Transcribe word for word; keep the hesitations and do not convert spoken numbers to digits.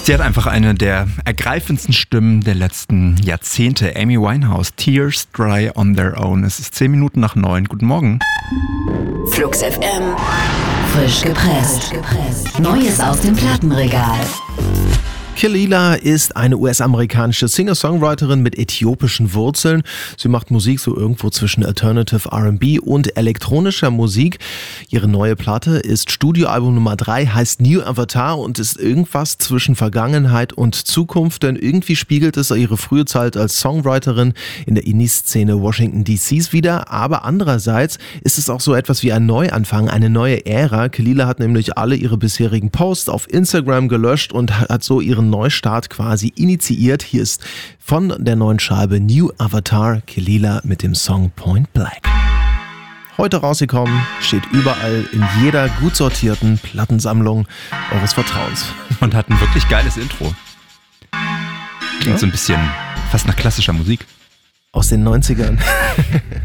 Sie hat einfach eine der ergreifendsten Stimmen der letzten Jahrzehnte. Amy Winehouse, Tears Dry on Their Own. Es ist zehn Minuten nach neun. Guten Morgen. Flux F M. Frisch gepresst. Neues aus dem Plattenregal. Kelela ist eine U S-amerikanische Singer-Songwriterin mit äthiopischen Wurzeln. Sie macht Musik so irgendwo zwischen Alternative R and B und elektronischer Musik. Ihre neue Platte ist Studioalbum Nummer drei, heißt New Avatar und ist irgendwas zwischen Vergangenheit und Zukunft, denn irgendwie spiegelt es ihre frühe Zeit als Songwriterin in der Indie-Szene Washington D Cs wider, aber andererseits ist es auch so etwas wie ein Neuanfang, eine neue Ära. Kelela hat nämlich alle ihre bisherigen Posts auf Instagram gelöscht und hat so ihren Neustart quasi initiiert. Hier ist von der neuen Scheibe New Avatar Kelela mit dem Song Point Blank. Heute rausgekommen, steht überall in jeder gut sortierten Plattensammlung eures Vertrauens. Und hat ein wirklich geiles Intro. Klingt Ja? so ein bisschen fast nach klassischer Musik. Aus den neunzigern.